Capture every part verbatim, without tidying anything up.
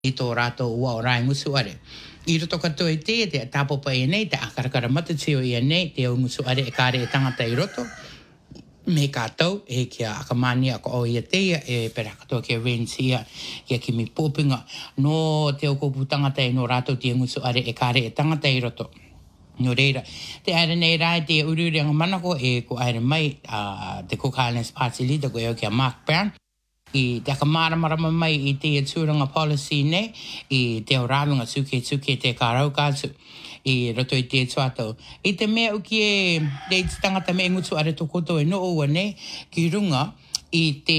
I tō rātou ua o rai ngusu are. I roto katoa e te, te tāpopa e nei, te akarakara matatio i nei, te o ngusu are e kāre e tangata i roto. Me kātou, e kia akamania ko o ia teia, e pera katoa kia rensia, kia ki mi pōpinga, no te o kōpu tangata e no rātou te ngusu are e kāre e tangata i roto. No reira, te aere nei rai te ururenga manako e ko aere mai, uh, te Cook Highlands Party Leader, ko e o kia Mark Brown. I te akamaramara mai i te tūranga policy nei, i te aurāwinga suke suke te kārau kātu, i roto i te tuatau. I te mea uki e, te tangata me ngutu are to koto e no ua nei, ki runga, i te,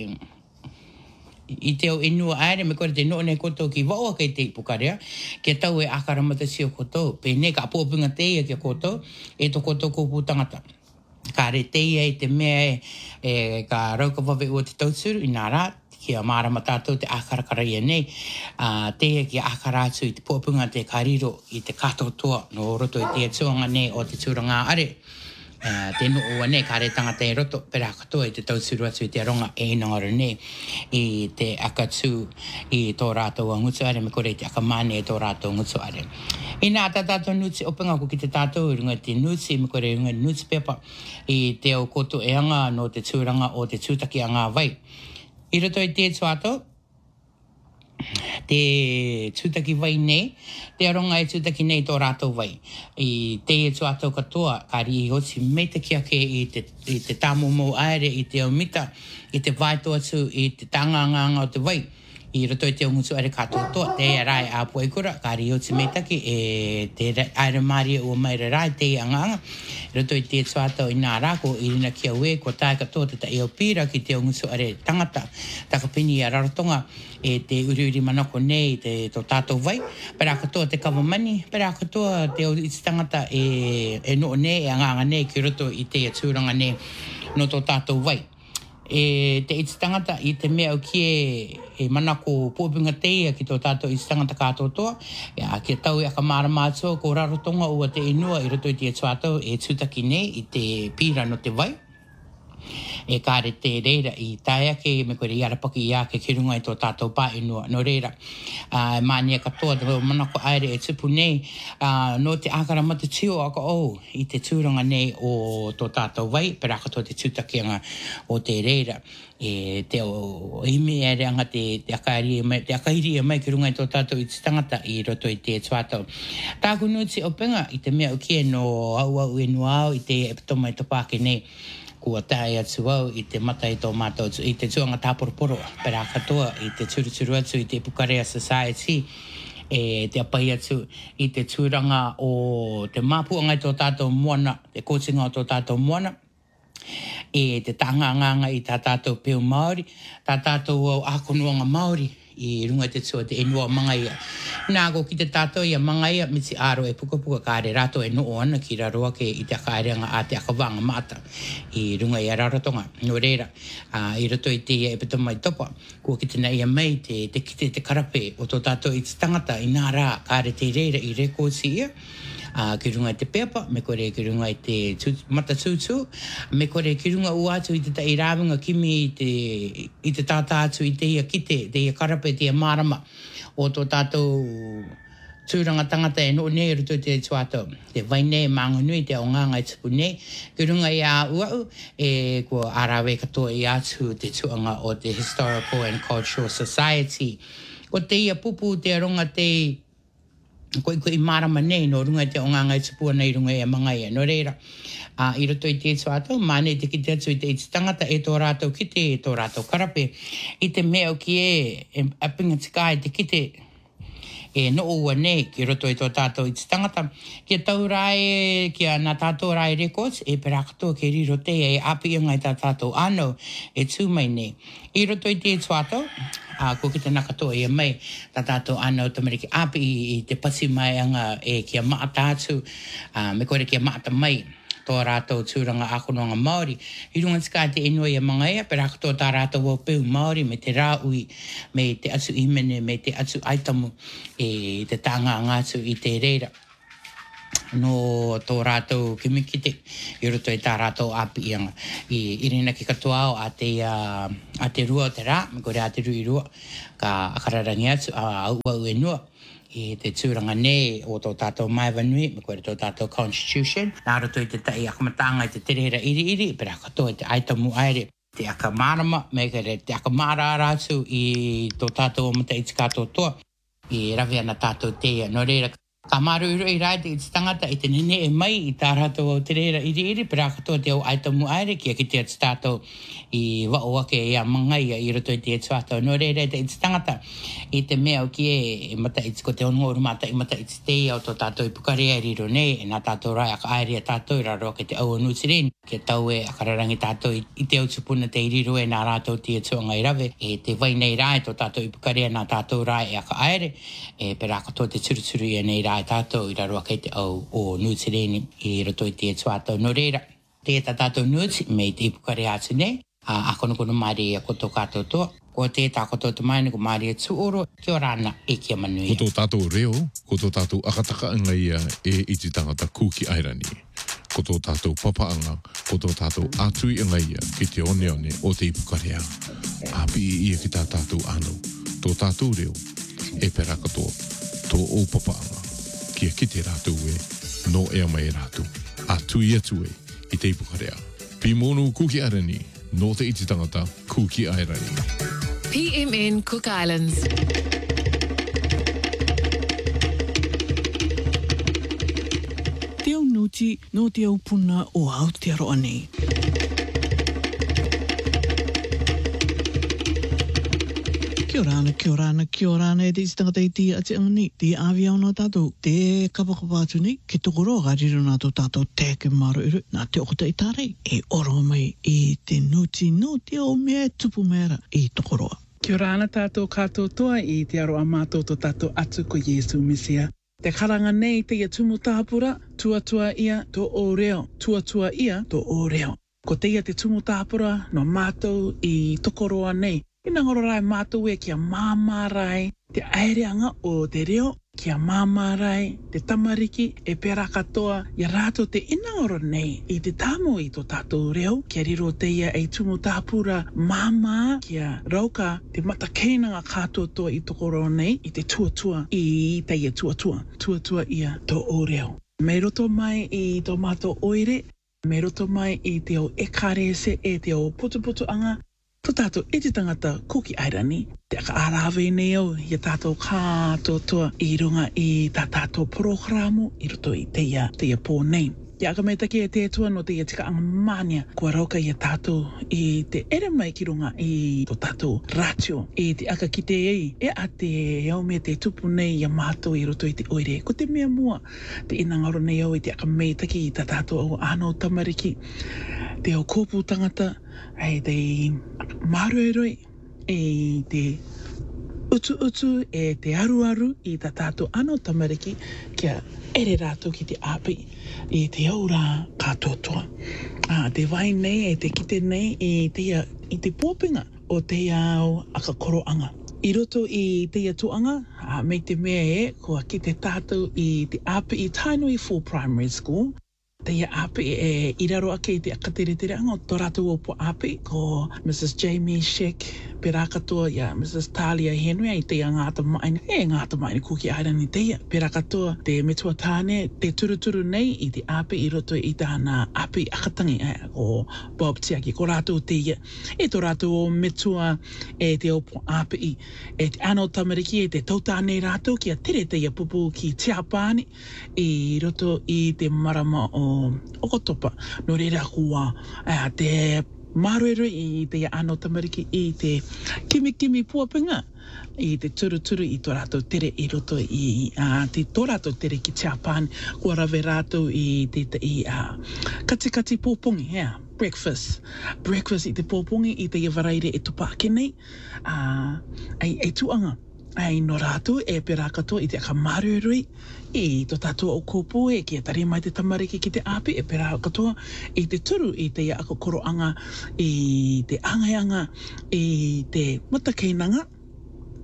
i te o inua aere, me kore te no nei koto ki waua kei te ipukarea, ke tau e akaramata si o koto, pe ne ka apōpinga te ia ki koto, e to koto kōpū tangata. Ka re teia i te mea e, e ka rauka wawe ua te tausuru i nā rā, kia mārama tātou te akarakara ia nei, uh, teia ki akara atu i te pōpunga te kariro i te katotoa no roto i te tuanga nei o te tūranga are. Uh, te no ua nei, ka re tangata e roto, pera katoa i te tausuru atu i te ronga e inangara nei, i te akatū i tō rātou a ngutu are, me kore te akamane e tō rātou ngutu are. I nā tā tātou nuti openga ko ki te tātou, runga te nuti, me kore runga nuti pepa, i te o koto e anga no te tūranga o te tūtaki anga vai. I roto i te tuato, te tūtaki vai nei, te aronga e tūtaki nei tō rātou vai. I te e tuato katoa, kari i hoti mei te kia ke i te, i te tāmomo aere, i te omita, i te vaito atu, i te tanganganga o te vai. I roto i te ongutu are katoa, te e rai a puekura, kari i hoti mei taki, e te aere maria ua maira rai, te i anganga. I roto i te tuato i nā rāko, i rina kia ue, ko tae katoa te ta eo pira ki te ongutu are tangata, takapini a rarotonga, e te uri uri manako nei, te tō tātou vai, pera katoa te kawamani, pera katoa te o iti tangata e, e no nei, e anganga nei, ki roto i te aturanga nei, no tō tātou vai. E te iti tangata i te mea o kie e manako pōpinga teia ki tō tātou iti tangata kātotoa, e a kia tau e akamara mātua ko rarotonga ua te inua i roto i te tuatau e tūtaki nei i te pira no te vai. E kāre te reira i taia ke me koe i arapaki i ake ki runga i tō tātou pā inua no reira. Uh, Mānia katoa te manako aere e tupu nei uh, no te akaramata tio aka o i te tūranga nei o tō tātou vai, pera katoa te tūtakianga o te reira. E te o ime ere anga te, te akairi e mai, te akairi e mai ki runga i tō tātou i te tangata i roto i te tuatau. Tāku nuti o penga i te mea ukie no au au e no au i te epitoma i topake nei. Kua tae atu au i te mata i tō mātou, i te tuanga tāporoporo, pera katoa, i te turuturu atu i te Pukarea Society, e te apai atu i te tūranga o te māpuanga i tō tātou moana, te kōtinga o tō tātou moana, e te tanganganga i tā tātou peo Māori, tā tātou au ākonuanga Māori, i runga te tua te enua mangaia. Nā ko ki te tātou ia mangaia, miti aro e puka puka kāre rato e no ana ki raroa ke i te akaereanga a te akawanga mata i runga i a rarotonga. No reira, uh, i rato i te ia e petama i topa, kua ki te na ia mai te, te kite te karape o tō tātou i te tangata i nā rā kāre te reira i rekōsi ia. Uh, ki runga i te pepa, me kore ki runga i te tū, mata tūtū, me kore ki runga u atu i te tai rāwinga kimi i te, i te tātā atu i te ia kite, te ia karape, te ia marama o tō tātou tūranga tangata e no nei ruto te tuatau. Te vai nei mānganui, te aonganga i tupu nei, ki runga i a uau, e kua arawe katoa i atu te tuanga o te Historical and Cultural Society. Ko te ia pupu te aronga te Koe koe i marama nei, no runga te onganga i tupua nei runga i a mangaia. No reira, uh, i roto i te tuatau, māne te ki te atu i te iti tangata e tō rātou kite, e tō rātou karape. I te mea o ki e, e apinga tika e te kite, e no ua nei ki roto i tō tātou i te tangata. Kia tau rai, kia nā tātou rai records, e pera katoa ke riro te e api inga i tā tātou anō, e tūmai nei. I roto i te tuatau, Uh, ko ki te nakatoa i a mai, tā tātou anau tamariki api i, i te pasi mai anga e kia maata atu, uh, me kore kia maata mai, tō rātou tūranga akonoanga Māori. I runga tika te inua i a mangaia, pera katoa tā rātou o peu Māori, me te rāui, me te atu imene, me te atu aitamu, e te tanga ngātu i te reira. no tō rātou kimikite i roto i tā rātou api ianga. I irina ki katoa o a te, uh, a te rua o te rā, me kore a te rui rua, ka akararangi atu a aua ue nua. I te tūranga nei o tō tātou maiwanui, me kore tō tātou constitution. Nā roto i te tai akamatanga i te terehera iri iri, pera katoa i te aitamu aere. Te aka marama, me kare te aka mara rātu i tō tātou o mata i te kātou toa. I rawi ana tātou teia. No reira, ka maru iro i rai te i te tangata i te nene e mai i tā rātou o te reira iri iri, pera katoa te au aitamu aere, kia ki te atu tātou i wao ake i a mangai i roto i te atu tātou. No reira te i te tangata i te mea o ki e mata i te ko te ongoru mata i mata i te teia o tō tātou i pukarea i riro nei, e nā tātou rai aka aere a tātou i raro ke te au anu tireni, ke tau e akararangi tātou i te au tupuna te i riro e nā rātou te atu ngai rawe, e te vai nei rai tō tātou i pukarea nā tātou rai e aka aere, e pera katoa te turuturu i nei rai tātou i raro ke te au o nutireni i roto i te atu tātou. No reira, te ta tātou nuti me i te ipukarea atu nei, a kono kono maari e koto kātou toa. Ko te tā koto te maini ko maari e tuoro, kia rāna e kia manuia. Ko tō tātou reo, ko tō tātou akataka anga ia e iti tangata Kuki Airani. Ko tō tātou papaanga, ko tō tātou atui anga ia ki te one one o te ipukarea. Api i ia ki tā tātou anu. Tō tātou reo, e pera katoa, tō o papaanga. Kia ki te rātou e, no ea mai rātou. Atui atu e, i te ipukarea. Pi monu Kuki Airani, no te iti tangata Kuki Airani. P M N Cook Islands. Te au nuti no te au puna o Aotearoa nei. Kia orana, kia orana, kia orana e te isi tangata i ti ati anga nei. Te awi au nā tātou, te kapakapa atu nei, ke tokoro a riro nā tō tātou teke maro iru, nā te okota i tārei, e oro mai i te nuti no te au mea tupu mera i tokoroa. Kia orana tātou kātou toa i te aroa mātou tō tātou atu ko Iesu Misia. Te karanga nei te ia tumu tāpura, tuatua ia tō o reo, tuatua ia tō o reo. Ko te ia te tumu tāpura no mātou i tokoroa nei. Ina ngoro rai mātou e kia māmārai te aereanga o te reo, kia māmārai te tamariki e pera katoa i rātou te ina ngoro nei i te tāmo i tō tātou reo, kia riro te ia e tumu tāpura māmā kia rauka te matakeina kātou toa i tokoro nei i te tuatua i te ia tuatua, tuatua ia tō o reo. Me roto mai i tō mātou oire, me roto mai i te o ekarese e te o putuputu anga, tō tātou e te tangata Kuki Airani, te aka arawe nei au i a tātou kātou toa i runga i tā tātou programo i roto i te ia, te ia pō nei. Te aka mei take e te tua no te ia tika anga mania, kua rauka i a tātou i te ere mai ki runga i tō tātou ratio, i te aka ki te ei, e a te au mea te tupu nei i a mātou i roto i te oire. Ko te mea mua, te ina ngaro nei au i te aka mei take i tā tātou au anō tamariki, te au kōpū tangata, ai te marueroi, e te utu utu, e te aru aru i tā tātou anō tamariki kia ere rātou ki te api i te aura kātou toa. Ah, te vai nei e te kite nei i te, ia, i te pōpinga o te au aka koroanga. I roto i te ia tuanga, ah, mei te mea e, kua ki te tātou i te api i Tainui Full Primary School, te ia api e iraro ake i te akatere-tere anga o tō rātou opo api ko Missus Jamie Sheck, pera katoa ia Missus Talia Henry i te ia ngāta maini, e ngāta maini Kuki Airani te ia. Pera katoa te metua tāne, te turuturu nei i te api i roto i tāna api akatangi e, o Bob Tiaki, ko rātou te ia. E tō rātou o metua e te opo api i, e te anō tamariki e te tautāne rātou ki a tere te ia pupu ki Tiapani i roto i te marama o Okotopa, no reira kua uh, te maruero i te ano tamariki i te kimi-kimi puapinga i te turuturu i tō rātou tere i roto i uh, te tō rātou tere ki Tiapani, kua rawe rātou i te i uh, kati-kati pōpongi, yeah. Breakfast. Breakfast i te pōpongi i te waraire e tupa ake nei, uh, ai, ai tuanga. Ai no rātou e pera katoa i te aka marueroi i tō tātou o kōpū e kia tari mai te tamariki ki te api e pera katoa i te turu i te ia aka koroanga i te angaianga i te matakeinanga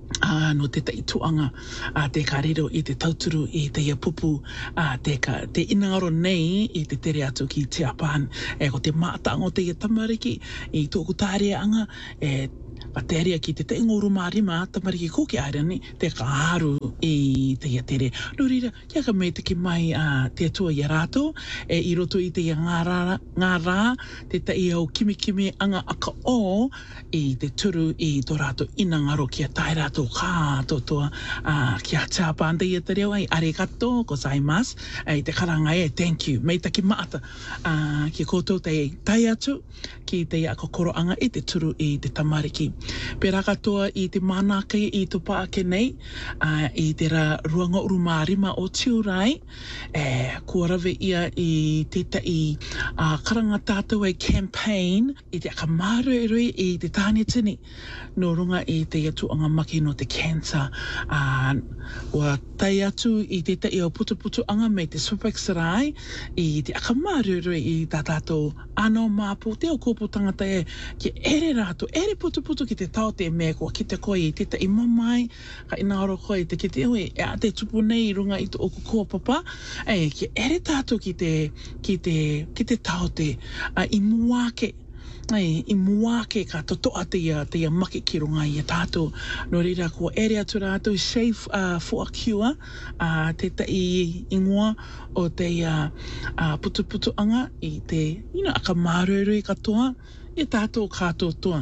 Ah, no te tai tuanga, a te karero i te tauturu i te ia pupu, a te ka, te inangaro nei i te tere atu ki te apan, e ko te mātango te ia tamariki, i tōku tārea anga, e a te aria ki te te ingoru marima, tamariki ko ki airani, te kāru i te ia tere. No rira, kia ka mei te ki mai a te atua i a rātou, e i roto i te ia ngā rā, ngā rā, te ta i au kimi kimi anga aka o, i te turu i tō rātou inangaro ki a tai rātou kātotoa, uh, ki a tāpān te ia te reo, ai arigato, gozaimasu, ai te karanga e, thank you, mei taki maata, uh, ki koutou te tai atu, ki te ia kokoro anga i te turu i te tamariki. Pera katoa i te mānākai i tō pāke nei, uh, i te ra ruanga urumārima o Tiurai, e, kua rawe ia i te tai uh, karanga tātou ai campaign, i te akamārui i te tāne tini, no runga i te atuanga maki no te cancer, uh, ua tai atu i te tai o putu putu anga me te Swifexerai, i te akamārui i tā tātou ano māpū, te o kōpū tangata e, ki ere rātou, ere putu putu ki te tau te mea kua ki te koe i te tai mamai, ka inaoro koe i te ki te ue, e a te tupu nei runga i te oku kua papa, e ki ere tātou ki te, ki te, ki te tau te, uh, i muake, Ai, i muake ka totoa te ia, te ia maki ki runga i a tātou. No rira kua ere atu rātou safe uh, for a cure, uh, te ta i ingoa o te uh, uh, putu putu anga i te, you know, aka mārurui katoa, i tātou kātotoa.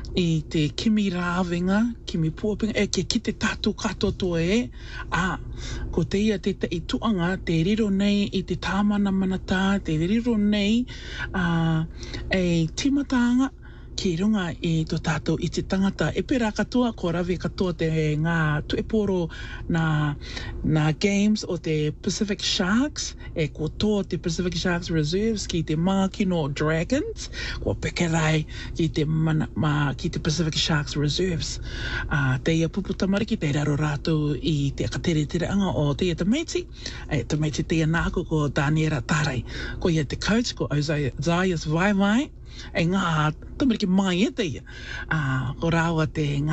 I te kimi rāwenga, kimi puapinga, e ke ki te tātou katotoa e, a, ko te ia te i tuanga, te riro nei i te tāmana manata, te riro nei uh, e timatanga, ki runga i tō tātou i te tangata. E pera katoa, ko rawe katoa te ngā tueporo na, na games o te Pacific Sharks, e ko tō te Pacific Sharks Reserves ki te Mākino Dragons, ko pekerai ki te, mana, ma, ki te Pacific Sharks Reserves. Uh, te ia pupu tamariki, te raro rātou i te akatere tere anga o te ia Tamaiti, e Tamaiti te ia nāko ko Daniela Tarai, ko ia te coach, ko Isaias Vaivai, e ngā tamariki mai e te ia. Uh, ko rāua te ngā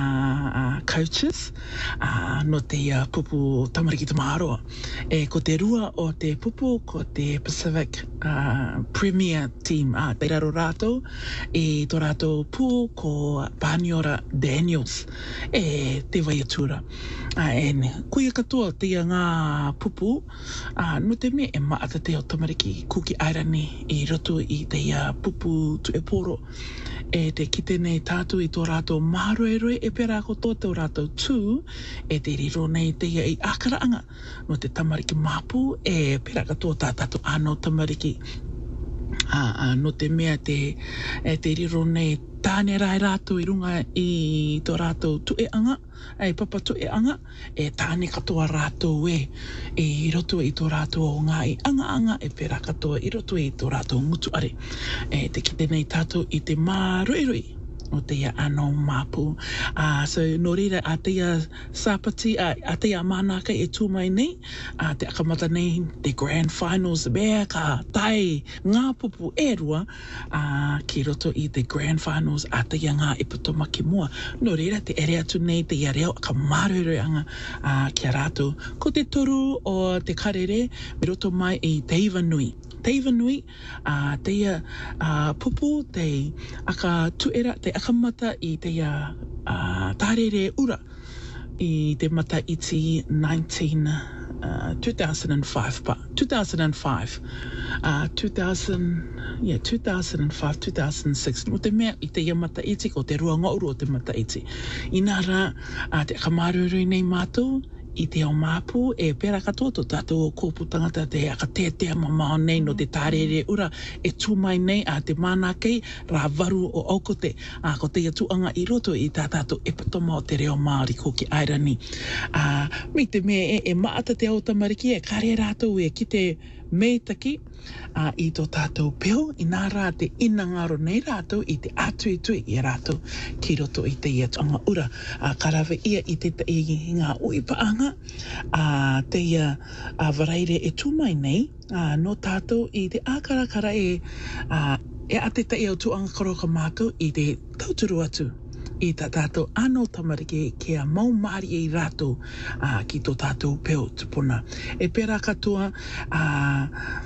uh, coaches uh, no te ia pupu tamariki tamaroa. E ko te rua o te pupu ko te Pacific uh, Premier Team. Uh, te raro rātou e tō rātou pū ko Paniora Daniels e te vaiatura. Uh, e kuia katoa te ia ngā pupu uh, no te mea e maata te o tamariki kuki airani i roto i te ia pupu tu e poro e te kite nei tātou i tō rātou māroeroe e pera ko tō tō rātou tū e te riro nei te ia i akaraanga no te tamariki māpū e pera ka tō tātou anō tamariki a, a, no te mea te, e te riro nei tāne rai rātou i runga i tō rātou tueanga, e papa tueanga, e tāne katoa rātou e, e i roto i tō rātou o ngā i anga anga, e pera katoa i roto i tō rātou ngutu are. E te kite nei tātou i te mārui o te ia anō māpū. Uh, so, no rira, a te ia sāpati, a, a te ia mānaka e tūmai nei, a te akamata nei, te grand finals, mea ka tai ngā pupu e rua, uh, ki roto i te grand finals, a te ia ngā ipatomaki mua. No rira, te ere atu nei, te ia reo, ka mārurianga uh, ki a rātou. Ko te toru o te karere, me roto mai i te iwa nui. Te iwa nui, uh, te ia uh, pupu, te aka tuera, te akamata i te ia uh, tārere ura i te mata iti nineteen, uh, two thousand five, pa, two thousand five, uh, two thousand, yeah, two thousand five, two thousand six, mo te mea i te ia mata iti, ko te rua ngauru o te mata iti. Ina rā, uh, te akamarurui nei mātou, i te ao māpū, e pera katoa tō tātou o kōpū tangata te aka tētea mamao nei no te tārere ura e tūmai nei a te mānakei rā varu o aukote a ko te atuanga i roto i tā tātou e patoma o te reo Māori ko ki airani. A, mi te mea e, e maata te ao tamariki e kare rātou e ki te meitaki uh, i tō tātou peo, i nā rā te inangaro nei rātou, i te atui tui i rātou, ki roto i te ia tonga ura. Uh, karawe ia i te i ngā uipaanga, uh, te ia uh, waraire e tūmai nei, uh, no tātou i te ākarakara e, uh, e a te tai au tuanga karoka mātou i te tauturu atu. i tā tātou ano tamarike ke a mau maari e i rato uh, ki tō tātou peo tupuna. E pera katoa uh,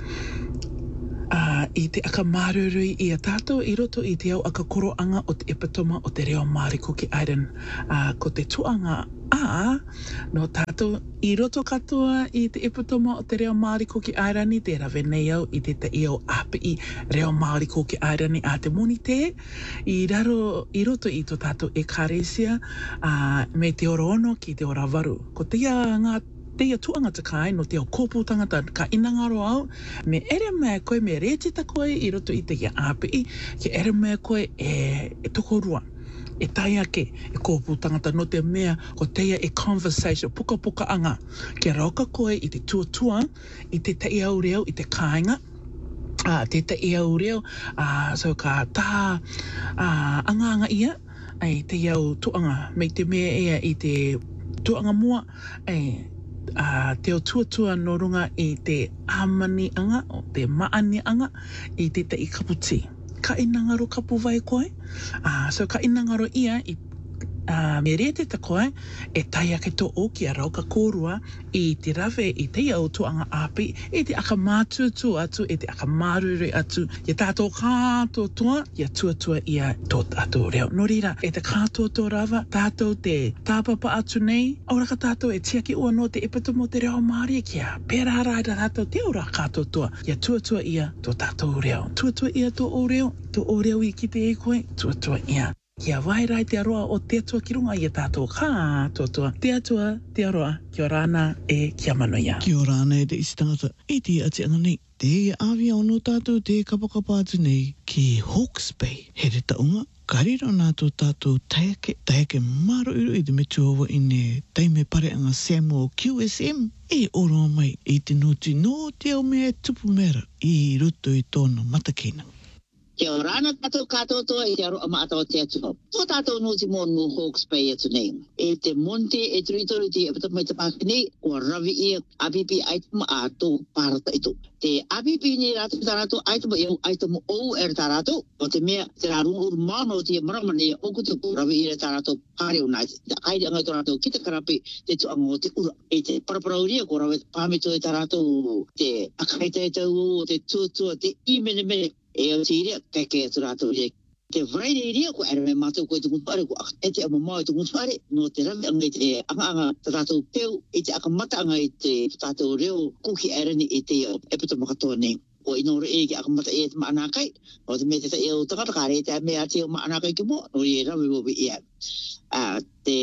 uh, i te aka marurui i a tātou i roto i te au aka koroanga o te epatoma o te reo Māori Cookie Island. Uh, ko te tuanga a no tātou i roto katoa i te epatoma o te reo Māori Cookie Island te rawe nei au i te te iau api i reo Māori Cookie Island a te moni te i raro i roto i tō tātou e kāresia uh, me te oro ono ki te ora waru. Ko te ia ngā te ia tuanga takai no te au kōpū tangata ka inangaro au me ere mea koe me rētita koe i roto i te ia api i ke ere mea koe e, e toko rua. E tai ake e kōpū tangata no te mea ko teia e conversation puka puka anga ke rauka koe i te tuatua i te te iau reo i te kāinga uh, te te iau reo uh, so ka tā uh, anga anga ia ai te iau tuanga me te mea ea i te tuanga mua ai Uh, te o tuatua no runga i te amani anga o te maani anga i te te i kaputi. Ka inangaro kapu vai koe. Uh, so ka inangaro ia i uh, me rete ta koe e tai ake to o ki a rauka kōrua i te rawe i te iau tuanga api e te aka mātuatu atu e te aka mārure atu i tātou kātoa toa i a tuatua ia tō tātou reo. No rira, e te kātoa tō rawa tātou te tāpapa atu nei aura ka tātou e tiaki ua no te epatomo te reo Māori kia pēra rai da tātou te aura kātoa toa i a tuatua ia tō tātou reo. Tuatua ia tō o reo, tō o reo i ki te e koe, tuatua ia. Kia wairai te aroa o te atua ki runga i a tātou kā toa te atua, te aroa, kia rāna e kia manoia. Kia rāna e te isi tangata i te ati anga nei. Te awia o no tātou te kapakapa atu nei ki Hawke's Bay. He re taunga, karira nā tō tātou taiake, taiake maro uru i te metuawa i ne taime pare anga Samuel Q S M. E oro mai i te noti no te au mea tupu mera i roto i tōna matakeinanga. Kia ora ana tātou kātotoa i te aro ama atao te atu. Tō tātou nōti mō ngō Hawke's Bay atu nei. E te monte e turitoro te apata mai te pāki nei, kua rawi i apipi aitama a tō pārata ito. Te apipi nei rātou tā rātou aitama i aitama ou e tā rātou, o te mea te rā rungu uru māno te marama nei o kutu rawi i tā rātou pāre o nai. Te aire angai tō rātou ki te karapi te tuanga o te ura. E te paraparauria ko rawe pāmeto e tā rātou te akaita e tau o te tuatua, te i mene mene. E o te irea, kai kei atu rātou rea. Te vraire irea, ko ere me mātou koe te kuntuare, ko e te ama mau te kuntuare, no te rawe anga i te anga anga te tātou peo, i te aka mata anga i te tātou reo, kuki erani i te epita makatoa nei. Ko inore e ki aka mata e te maanakai, o te me te te eo tangata kāre, te mea te o maanakai ki mo, no i rawe wobi ia. Uh, te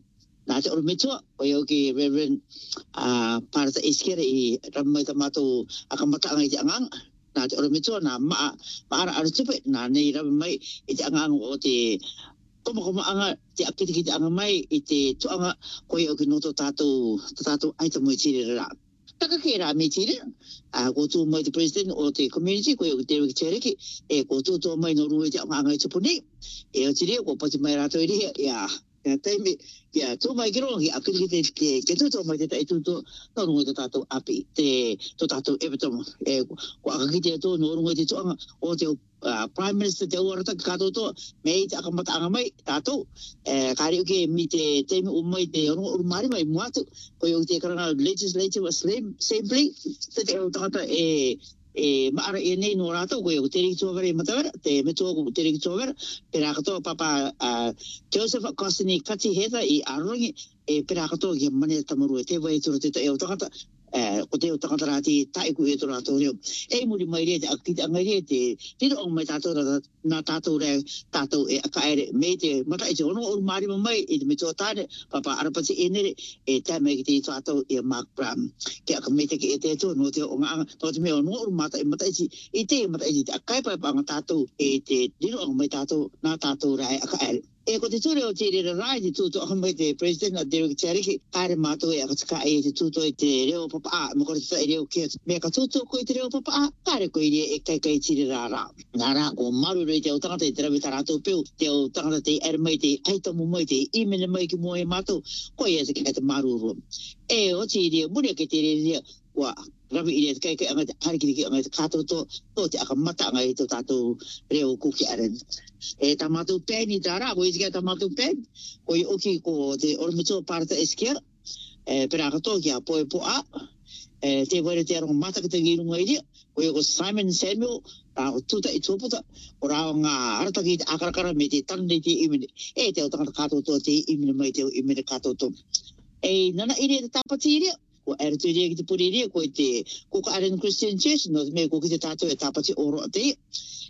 nā te oro metua, o iau ki Reverend uh, Pārata Eskere i ramai ta mātou aka mata anga i te anganga. Nā te ora metua, nā maa, maara ara tupe, nā nei rawe mai i te anganga o te koma koma anga, te akiti ki te anga mai i te tuanga koe o ki noto tātou, tātou aita mo i tiri rā. Taka ke rā me tiri, uh, ko tū mai te president o te community, koe o ki Derek Chereki, e ko tū tō mai no rua i te anganga i tupu nei, e o tiri, ko pati mai rātou i ria, ia, ia teime, ia tō mai kiro, ki akiti ki te, ke tū tō mai te tai tū tō, no runga te tātou api, te tō tātou epitomo, e ko akakite tō, no runga te tuanga, o te uh, Prime Minister te uarataka kātou tō, me i te akamata anga mai, tātou, e kāre uke mi te teime o mai te runga urumari mai muatu, koe o te karanga Legislative Assembly, te te o tangata e e maara e nei no rātou koe o te riki tuawara e matawara, te metua ko te riki tuawara, pera katoa papa uh, Joseph Kostini kati hetha i arongi, e pera katoa ki mane tamaru e te wai tura te te eo takata, Uh, ko te o takata rā te taiku e tō rātou reo. E muri mai rea te akita angai rea te riro o mai tātou rā nā tātou rea tātou e akaere me te mata i te ono o marima mai e te metua tāne papa arapati e nere e tai mai ki te tātou e Mark Brown. Ke aka me te ki e te tō no te o ngā anga no te mea o no o mata i mata i i te mata i te akai pai pa ngā tātou e te riro o mai tātou nā tātou rea e akaere. E ko te ture o te rera rai te tūto aka mai te president a Derek Chereki, kāre mātou e akataka e te tūto i te reo papa a, mo kore te tai reo kia. Mea ka tūto ko i te reo papa a, kāre ko i rea e kai kai tiri rā rā. Nā rā, ko maru rei te o tangata i te rawe tā rātou peo, te o tangata te ere mai te aitamu mai te imene mai ki mua e mātou, ko i e te kai te maru rua. E o te rea, muri ke te rea, wa rawi i kai kai anga harikiri ki anga kato to to te aka mata anga i to tātou reo kuki aren. E tamatu pen i tāra, ko isi kia tamatu pen, ko i oki ko te ormito parata eskia, e pera kato kia poe poa, e te were te aronga mata ki te girunga i ria, ko i ko Simon Samuel, tā o tuta i tōputa, o rāo ngā arataki te akarakara me te tanne te imene, e te o tangata kato to te imene mai te o imene kato to. E nana i rea te tāpati i rea, ko ere tu rea ki te puri rea, ko i te Kuka Island Christian Church, no me ko ki te tātou e tāpati oro a te ia.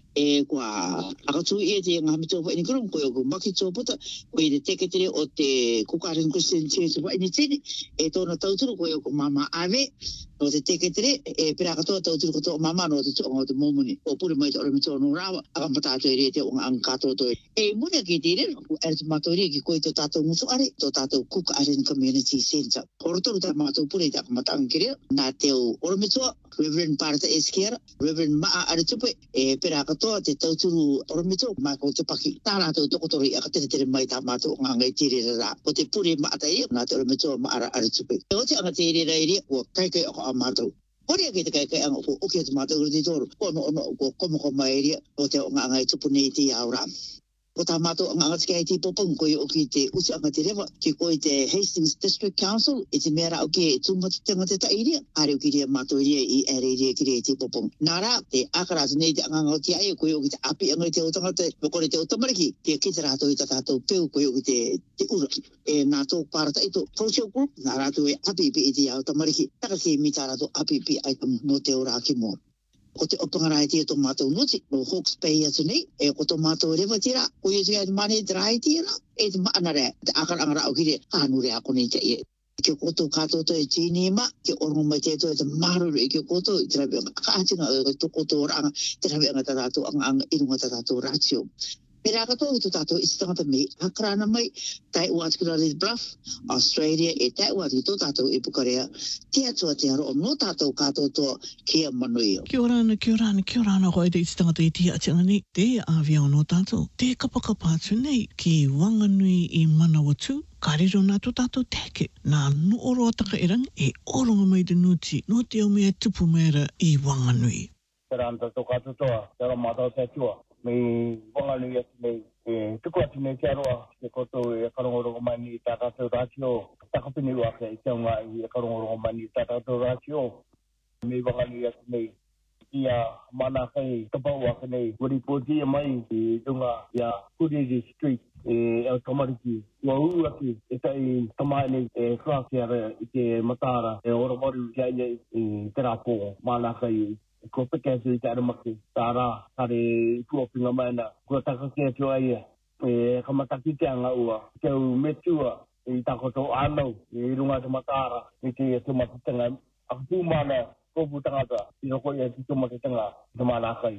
E kua akatu i e te ngā mito wa ini kurung, ko i o maki tōputa, ko i te teketere o te Kuka Island Christian Church wa ini tini, e tōna tauturu ko i o mama ave, no te teketere, e pera katoa tauturu koto o mama no te toonga o te momoni, o puri mai te ore mito no rawa, aka matato i rea te o ngā angkato to e. E muna ki te rea, ko ere te mato rea ki ko i tō tātou mutu are, tō tātou Kuka Island Community Centre. Orotoru tā mato puri te aka matanga ki rea, nā te o ore mitoa, Reverend Parata Esquera, Reverend Maa Aritupe, e pera katoa te tauturu ore mito, mai ko te paki, tā rātou tokotori aka tere tere mai tā mato ngā ngai tere rā, ko te puri maata ia, nā te ore mito Maa Aritupe. E o te anga tere rā iria, ko kai kai ako a mātou. Hori a kei te kai kai anga ko oki atu mātou uri te tōru, ko no ono ko komoko mai iria, o te ngā ngai tupu nei te au rā. Ko tā mātou ngā ngati kai te popong, ko i oki te usi anga te rewa, ki ko i te Hastings District Council, i te mea o ke tūmati tanga te ta iria, are oki rea mātou iria i ere iria ki rea te popong. Nā rā, te akaratu nei te anga ngau te aia, ko i oki te api anga i te otanga te, ko re te otamariki, te ki te rātou i ta tātou peu, ko i oki te, te ura. E nā tō pārata i tō Social Group, nā rātou e api pi i te au tamariki, taka ki mi tā rātou api pi ai no te ora ki mō. Ko te opangarai te tō mātou nuti, no Hawke's Bay atu nei, e ko tō mātou rewa tira, ko i te mani te rai tira, e te maana rea, te akarangara au ki re, hānu rea ko nei te ie. Ke koto kātou to e tīni ma, ke orongo mai te to e te maruru e ke koto, i te rabi anga, kātinga e ko koto ora anga, te rabi anga tā tātou anga anga irunga tā tātou rātio. Pera kato i tō tātou isi tangata mei, akarana mai, tai uat ki Riley Bluff, Australia, e tai uat i tō tātou i Pukarea, te atua te aro o no tātou kātou tō kia manui o. Kia ora ana, kia ora ana, kia ora ana ko e te isi tangata i tia ati angani, te awia o no tātou, te kapakapa atu nei, ki Wanganui i Manawatu, ka riro nā tō tātou teke, nā nuoro ataka erang, e oronga mai te nuti, no te o mea tupu mera i Wanganui. Pera anta tō kātou toa, te ora mātou te atua. Me Wanganui atu nei, e tuku atu nei te aroa, te koto e karongorongo mai ni tā tātou rātio, takapini waka i te unga i e karongorongo mai ni tā tātou rātio. Me Wanganui atu nei, ia mana kai tapau waka nei, wari pōti e mai i runga ia Kuriri Street, e au tamariki. Ua uu atu, e tai tamai nei e whākiara i te matara, e ora maru kia ia i te rāpō, mana kai ko peke atu i te aramaki, tā rā, tare kuopinga maina, kua takake atu aia, e kamataki te anga ua, teu metua, i takoto anau, i runga te matara, i te tumatitanga, aku tūmana, kōpu tangata, i roko ia te tumatitanga, te mana kai.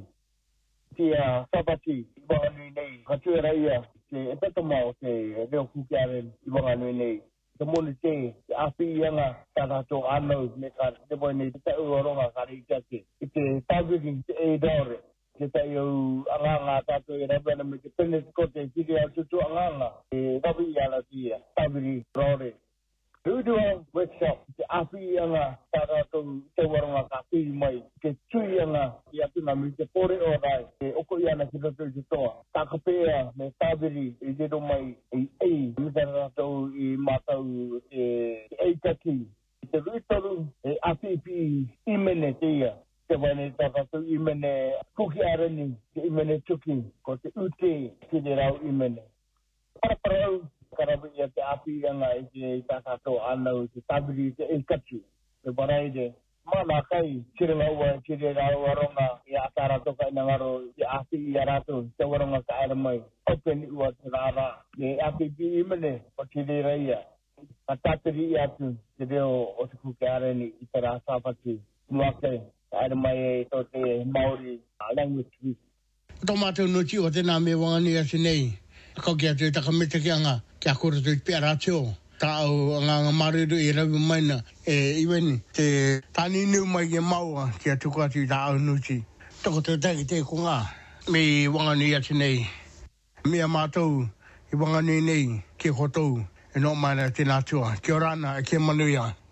Tia sabati, i Wanganui nei, katuera ia, te epetamau te reo kukiaren, i Wanganui nei, te moni te, te api ianga, tā rātou anau, me ka te moi nei, te tau oronga kare i take, i te tāwiri, te e daore, te tau anganga tātou i rabena me te pene te kote, tiri au tutu anganga, e rawi i ala tia, tāwiri raore. Rūdua workshop, te api ianga, tā rātou te waronga ka piri mai, te tui ianga, i atuna mi te pore o rai, te oko iana ki rato i te toa, tā kapea me tāwiri i te mai, i ei, i te rātou i mātau te eitaki, te rūtaru, e api pi imene te ia, te wane tā rātou imene kuki arani, te imene tuki, ko te ute ki te rau imene. Paraparau, karabi ia te api anga i te tātātou anau, te tāwiri te eikatu, te waraide. Mana kai, kiringa ua, kiri rau aronga, i a tāra toka ina ngaro, i api i a rātou, te waronga ka ara mai. Open ua te rāra, e api pi imene, o kiri reia. Ka tātiri i atu, te reo o te kuke areni, i te rā sāpati, nuake, ka ara mai e tō te Māori language week. Tō mātou nuti o tēnā me Wanganui atu nei. Kau kia te takamita ki anga, kia kura tu pia rātio. Tā au anga anga mariru i rawi maina, e iweni, te tāni niu mai e maua, kia tuku atu i tā au nuti. Toko te teki te kunga, me Wanganui atu nei. Mea mātou i Wanganui nei, kia kotou, e no maina tēnā tua. Kia ora ana, e kia manuia.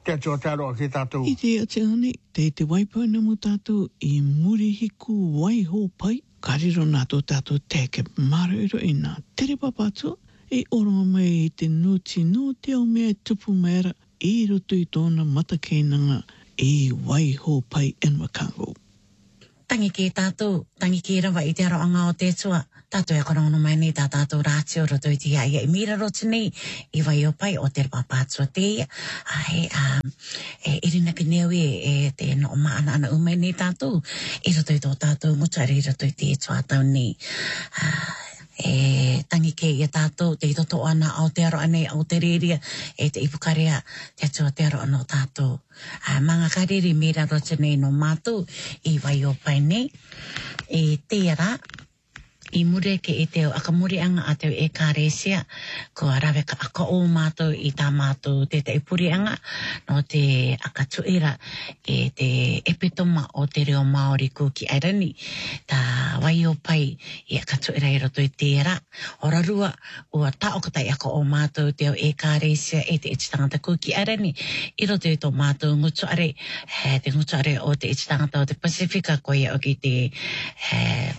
te atua te aroa ki tātou. I te atiani, te te waipai na mu tātou i muri hiku wai ho pai. Kariro nā tō tātou teke marairo i nā tere papatu. E oronga mai i te nuti no te au mea tupu mera i roto i tōna matakeinanga i wai ho pai en Wakango. Tangi ki tātou, tangi ki rawa i te aroanga o te tua. Tātou e korongo mai ni tā tātou rātio roto i te ia i mira roto ni i wai o pai o te rapapātua te ia. Ai, um, e irina ki neo e, e te no maana ana umei ni tātou. I roto i tō tātou mutari i roto i te tua tau ni. Uh, e tangi ke i tātou te i toto ana au te aro ane au te reria e te ipukarea te atua te aro ana o tātou. Uh, manga kariri mira roto ni no mātou i wai o pai ni. E te ara. I mure ke e teo akamurianga a teo e kāresia, ko arawe ka aka o mātou i tā mātou te te ipurianga, no te akatuira e te epitoma o te reo Māori Kuki Airani, tā wai o pai i akatuira i roto i te era. Ora rua, ua taokatai aka o mātou teo e kāresia e te ititangata Kuki Airani, i roto i tō mātou ngutuare, he, te ngutuare o te ititangata o te Pasifika, ko ia o ki te he,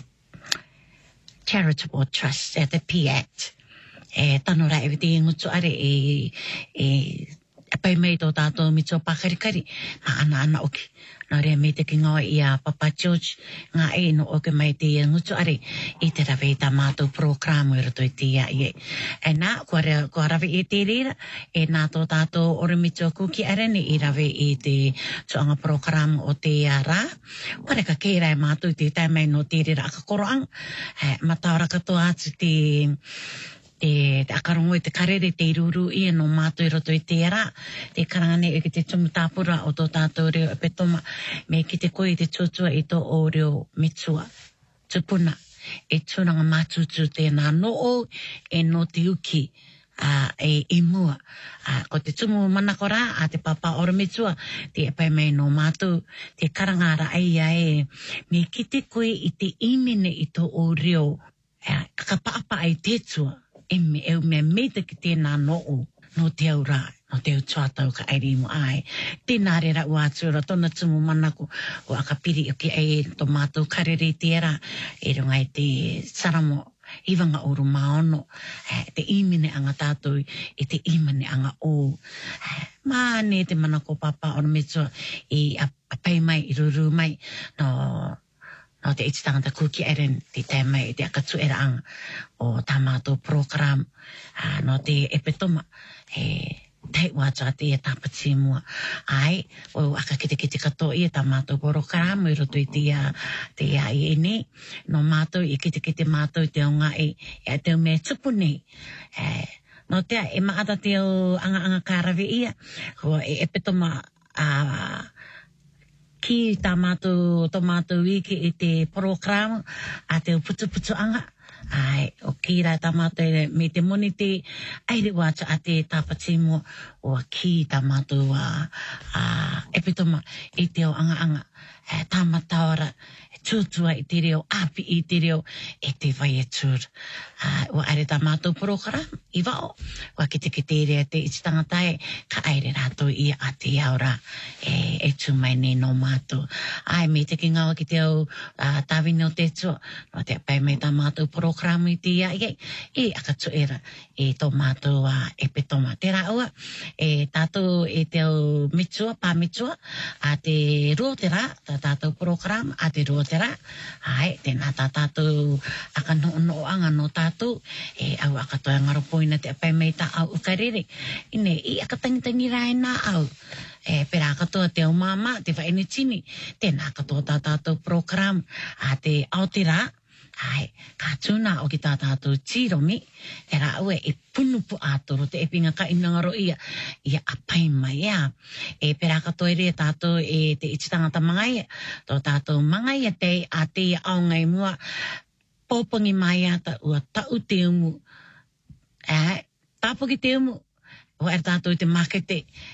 Charitable Trust, e te P A C T. E tano rai e te ngutu are e, e, e pai mei tō tātou mito pakarikari, ma ana ana oki. Nā rea me te ki ngawa i a Papa George, ngā e no oke mai te ngutu are i te rawe i tā mātou programu i roto i te ia i e. E nā, kua, rea, kua rawe i te rira, e nā tō tātou ore mito Kuki Airani i rawe i te tuanga programu o te ia rā. Kua reka kei rai mātou te tai mai no te rira aka koroang. E, ma taura katoa atu te... Te, te akarongo i te karere, te iruru i no mātou i roto i te ara, te karangane i ki te tumutāpura o tō tātou reo e petoma, me ki te koe i te tuatua i tō o reo mitua, tupuna, e tūranga mātutu tēnā noo, e no te uki, uh, e, e mua. Uh, ko te tumu manakora, a te papa ora mitua, te e pai mai no mātou, te karangara ai ai, me ki te koe i te imene i tō o reo, uh, kakapaapa ai te tua, e me eu me meta ki tēnā noo no te au rā, no te au tuatau ka airi mo ai. Tēnā rera ua atura, tōna tumu manako o akapiri o ki ai tō mātou karere te era, e runga i te saramo, iwanga oru maono, te imene anga tātou, e te imene anga o. Mā ne te manako papa o metua i apai mai, i ruru mai, no... No te ititangata Kuki Airani, te tai mai te akatuera anga o tā mātou program, uh, no te epetoma, e tei wātua te e tāpati mua. Ai, o aka kite kite kato i e tā mātou program, i roto i te ia, te ia i e ne, no mātou, i kite kite mātou te o ngā e, e te o mea tupu nei. E, no te e maata te o anga anga kārawe ia, ko e epetoma a... Uh, ki tā mātou, tō mātou wiki i te program a te putu putu anga. Ai, o ki rai tā mātou me te moni te aere wātua a te tāpati mo o ki tā mātou a, a epitoma i te o anga anga. E, tā mataora, e tūtua i te reo, api i te reo, e te vai e tūr. Uh, o aere tā mātou program, i wao. Wa ki te ki te rea te ititangatai, ka aere rātou i a te aura, e, e tū mai ne no mātou. Ai, me te ki ngawa ki te au uh, tāwini o te tua, no te pai mai tā mātou program i te ia, i e akatu era, e tō mātou uh, e petoma. Te rā ua, e tātou e te au mitua, pā mitua, a te rua te rā, tā tātou program, a te rua te rā. Ai, tēnā tā tātou aka no no anga no tātou, e au aka toi ngaropoina te apai mei tā au ukarere. Ine, i aka tangitangi rai nā au. E pera katoa te o mama, te whaene tini, tēnā katoa tā tātou program, a te Aoteara. Ai, ka tūna o ki tā tātou tīromi, e rā ue e punupu ātoro, te epinga ka inangaro ia, ia apai mai ia. E pera katoa ere tātou e te ititangata mangai, tō tātou mangai a te a te aongai mua, pōpangi mai ata ua tau te umu. E, tāpoki te umu, o er tātou te makete,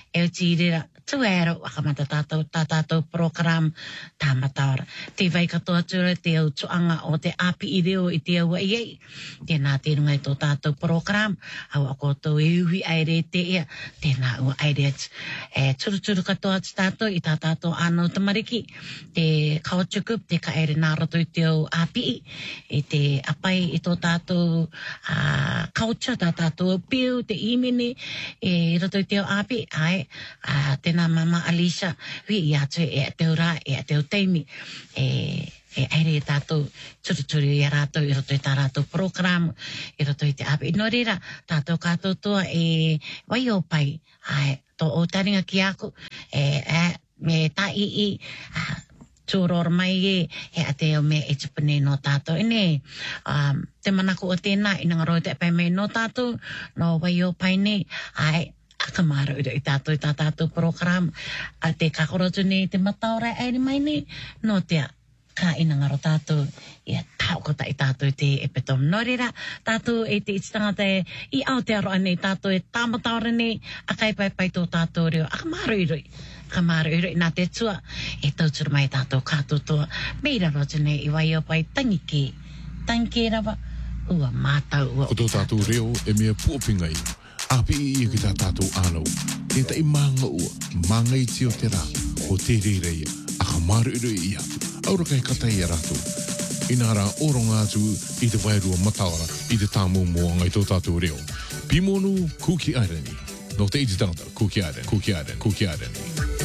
e o tīrera tuero wakamata tātou tātou program tāmataora. Te vai katoa tura te au tuanga o te api i reo i te au iei. Tēnā te rungai tō tātou program. Au a koutou e uhi aere te ea. Tēnā ua aere atu. E turu turu katoa atu tātou i tā tātou anō tamariki. Te culture group, te ka aere nā roto i te au api i. E te apai i tō tātou uh, culture, tā tātou piu, te imene, e roto i te au api. Ai, uh, tēnā mama Alicia, hui i atu e a teo rā, e a teo teimi, e, e aere e tātou turuturu i a rātou, i roto i tā rātou program, i roto i te api. Nō reira, tātou kātou toa e wai o pai, ai, tō o taringa ki aku, e, e, me tā i i, a, tūrora mai e, e a te o me e tupane no tātou. E ne, um, te manako o tēnā, i nanga roi te pai me no tātou, no wai o pai ne, ai, aka mara ura i tātou i tā tātou program, a te kakorotu ne te mataora aere mai ne, no te ka ina ngaro tātou i a taukota i tātou i te epetom. Nō reira, tātou e te ititangata e i Aotearoa ne, tātou e tāmataora ne, a kai pai pai tō tātou reo, aka mara ura i. Aka mara ura i nā te tua, e tautura mai tātou kātou toa. Meira rotu ne, i wai o pai tangi ke, tangi ke rawa, ua mātau ua. Ko tō tātou reo e mea puopinga i. Api i ki tā tātou ānau. E tai manga ua, manga i tio te rā, o te reirei, a ka maru uru i ia. Aura kai katai e rātou. Ina rā oronga atu i te wairua mataora, i te tāmu moanga i tō tātou reo. Pimonu Kuki Airani. No te iti tangata, Kuki Airani, Kuki Airani, Kuki Airani.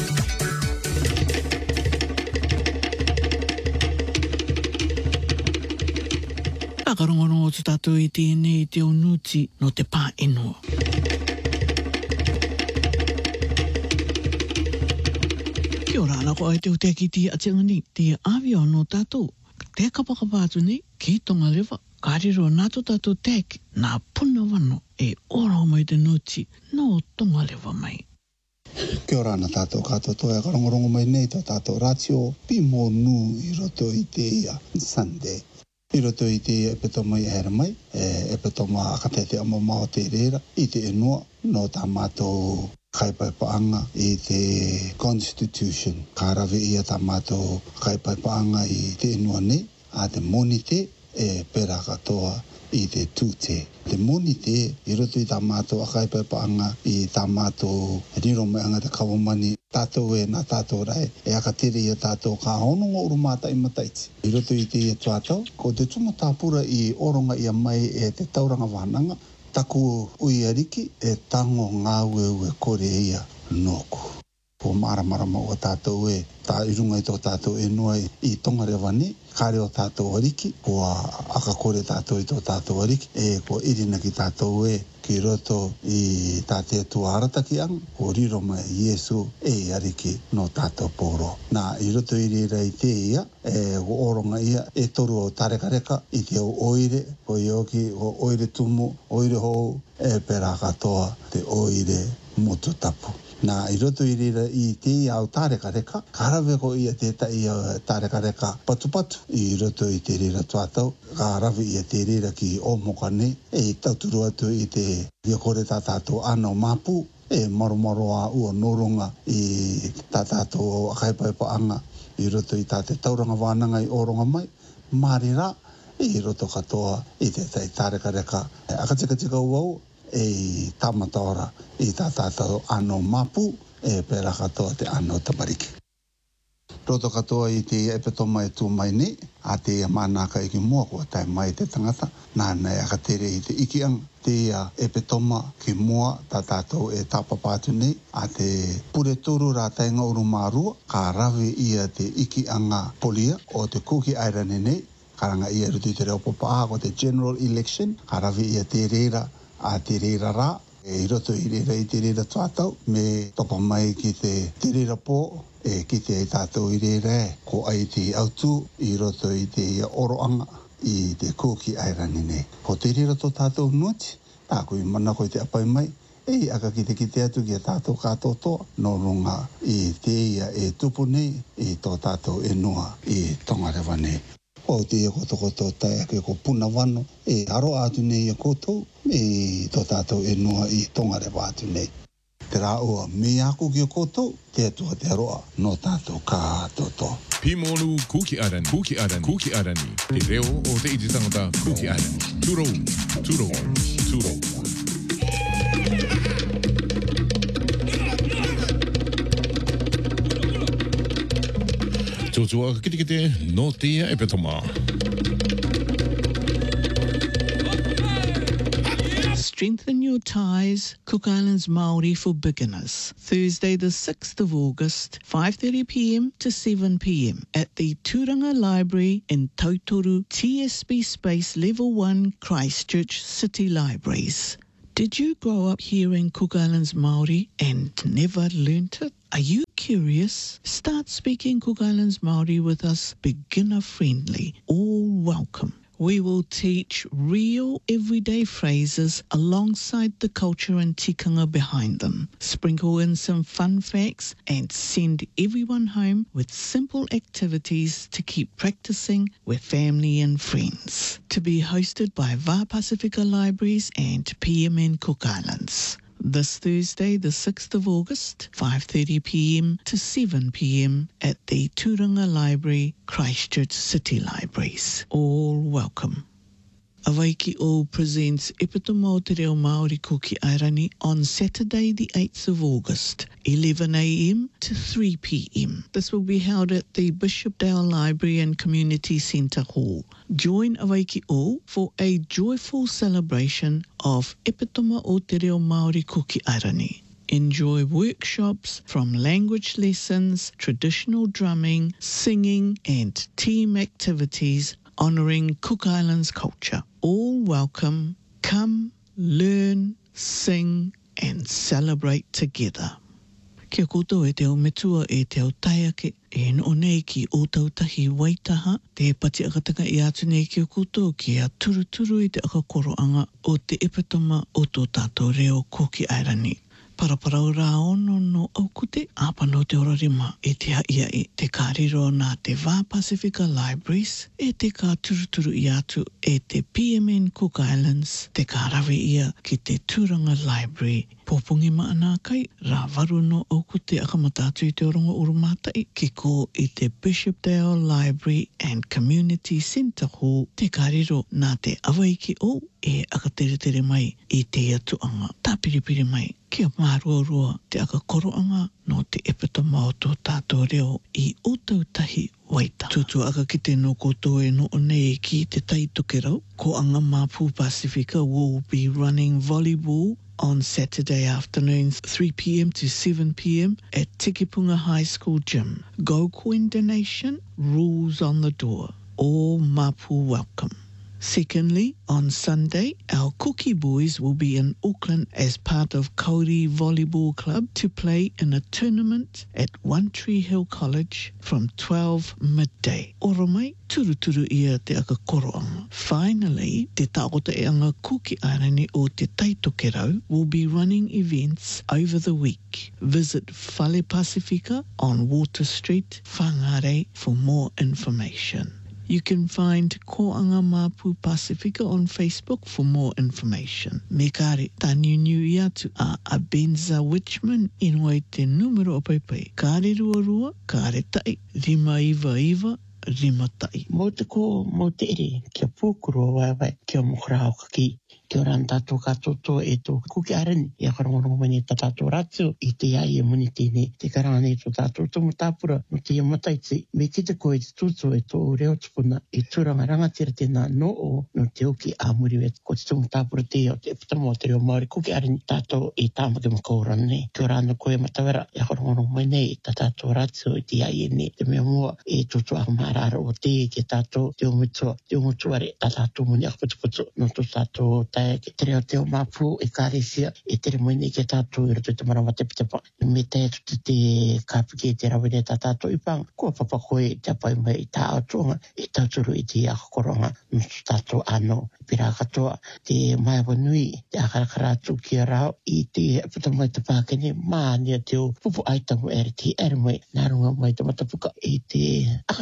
Akarongono o te tātou i tēnei i te onuti no te pā enua. Kia ora ana ko ai te utea ki tia atiangani, tia awia no tātou. Te kapakapa atu nei, ki tonga lewa, kāriro nātou tātou tēki, nā puna wano e ora mai te nuti, no tonga lewa mai. Kia ora ana tātou kātou toa, karongorongo mai nei tō tātou ratio, pimo nū i roto i te ia Sunday. I roto i te epetoma i aera mai, e epetoma akatete ama mao te reira, i te enua, no tā mātou kaipaipaanga i te Constitution. Ka rawe ia tā mātou kaipaipaanga i te enua nei, a te monite e pera katoa i te tūte. Te monite i roto i tā mātou kaipaipaanga i tā mātou riro mai anga te kawamani tātou e nā tātou rai, e akatere ia tātou ka hononga urumata i mataiti. I roto i te ia tuatau, ko te tumu tāpura i oronga ia mai e te tauranga whananga, taku ui ariki e tango ngā ue ue kore ia nōku. Ko maramarama o tātou e, tā irunga i tō tātou e noa i tonga rewani, kāre o tātou ariki, ko aka kore tātou i tō tātou ariki, e ko irina ki tātou e, ki roto i tāte atua arataki ang, ko riro mai Iesu e ariki no tātou pōro. Nā, i roto i rira i te ia, e ko oronga ia, e toru o tarekareka, i te o oire, ko i oki, o oire tumu, oire hou, e pera katoa te oire motu tapu. Nā, i roto i rira i te ia au tarekareka, karawe ko ia te ta ia tarekareka patu-patu. I roto i te rira tuatau, karawe ia te rira ki o mokane, e i tauturu atu i te ia kore tā tātou anau mapu, e maro-maro a ua noronga i tā tātou akaipaipaanga, i roto i tā te tauranga wānanga i oronga mai, marira, i roto katoa i te tai tarekareka. Akatika-tika uau, e tamataora i tā tātou anō mapu e pera katoa te anō tamariki. Roto katoa i te epetoma e tū mai ni, a te manaka i ki mua kua tai mai te tangata, nāna e akatere i te iki ang, te epetoma ki mua tā tātou e tāpapātu nei, a te pure turu rā tainga uru mārua, ka rawe ia te iki anga polia o te Kuki Airani nei, karanga ia rutu i te reo popa ko te general election, ka rawe ia te reira a te reira rā, e roto i reira i te reira tuatau, me topa mai ki te te reira pō, e ki te ai tātou i reira e, ko ai te autu i roto i te oroanga i te Kuki Airani nei. Ko te reira tō tātou nuati, tāko i mana koe te apai mai, e aka ki te ki te atu ki a tātou kātou toa, no runga i te ia e tupu nei, i tō tātou e noa i Tongarewa nei. O te ia koto koto tai ake ko puna wano, e aro atu nei a koto, e tō tātou e noa i Tongarewa atu nei. te rā ua me aku ki o koto, te atua te aroa, no tātou kātoto. Pimonu Kuki Arani, Kuki Arani, Kuki Arani. Te reo o te iti tangata Kuki Arani. Turo, turo, turo. Tōtua kite kite no tia e petoma. Strengthen your ties, Cook Islands Māori for beginners. Thursday the sixth of August, five thirty p m to seven p m at the Turanga Library in Tautoru, T S B Space Level one, Christchurch City Libraries. Did you grow up hearing Cook Islands Māori and never learnt it? Are you curious? Start speaking Cook Islands Māori with us, beginner friendly, all welcome. We will teach real everyday phrases alongside the culture and tikanga behind them. Sprinkle in some fun facts and send everyone home with simple activities to keep practicing with family and friends. To be hosted by Va Pacifica Libraries and P M N Cook Islands. This Thursday, the sixth of August, five thirty p m to seven p m at the Turanga Library, Christchurch City Libraries. All welcome. Awaiki O presents Epitoma o Te Reo Māori Kuki Airani on Saturday the eighth of August, eleven a m to three p m. This will be held at the Bishopdale Library and Community Centre Hall. Join Awaiki O for a joyful celebration of Epitoma o Te Reo Māori Kuki Airani. Enjoy workshops from language lessons, traditional drumming, singing and team activities honouring Cook Islands culture. All welcome. Come, learn, sing and celebrate together. Kia koutou e te o metua e te o taiake e no nei ki o tautahi waitaha te pati akatanga i atu nei ki o koutou ki a turuturu i te akakoroanga o te epitoma o tō tātou reo Kuki Airani. Paraparau rā ono no aukute, āpano te orarima e te haia e te kāriro nā te Va Pacifica Libraries, e te kā turuturu i atu e te P M N Cook Islands, te kārawe ia ki te Turanga Library. Pōpungi maana kai, rā varu no aukute akamatatu i te orongo urumatai, ki ko i te Bishopdale Library and Community Centre Hall, te kāriro nā te awaiki o e akatere mai i te atuanga. Tā piripiri mai, kia mārua te akakoroanga no te epitoma o tō tātou reo i o tautahi waita. Tutu aka ki te no koutou e no nei ki te taitokerau, ko anga Māpū Pacifica will be running volleyball on Saturday afternoons, three p m to seven p m at Tikipunga High School Gym. Go coin donation, rules on the door. All Māpū welcome. Secondly, on Sunday, our Cookie Boys will be in Auckland as part of Kauri Volleyball Club to play in a tournament at One Tree Hill College from twelve midday. Oro mai, turuturu ia te akakoroanga. Finally, te taota e anga Kuki Airani o te Taitokerau will be running events over the week. Visit Fale Pacifica on Water Street, Whangare for more information. You can find Koanga Māpū Pacifica on Facebook for more information. Me kare, tā niu niu i atu a Abenza Witchman inoi te numero o paipai. Kare rua rua, kare tai, rima iwa iwa, rima tai. Mō te ko, mō te ere, kia pōkuro wai wai, kia mohrao kaki. Kia ora an tātou katoto e tō Kuki Airani. Ia karongorongo mani tā tātou rātio i te ai e muni tēne. Te karanga e tō tātou tomo tāpura no te iamataiti. Me ki te koe te tūtō e tō reo tupuna e tūranga rangatira tēnā no o no te oki a muriwe. Ko te tomo tāpura te o te epitamo o te reo Māori Kuki Airani. Tātou e tāmake makaurana ne. Kia ora ana koe matawera. Ia karongorongo mani e tā tātou rātio i te ai e ne. Te mea mua e tōtō a marara o te ke tātou te omutua. Te omutuare tā tātou muni akaputuputu no tō tātou tai ke te reo te o Māpū e kāresia e tere moine ke tātou i roto te marawa te pitepa. Me te tuti te kāpiki e te rawene tā tātou i pang. Kua papa koe te apai mai i tā atonga e tāturu i te akakoronga no tātou ano. Pira katoa te maiwa nui te akarakaratu ki a rao i te putamai te pākene mānia te o pupu aitamu ere te ere mai nā runga mai te matapuka i te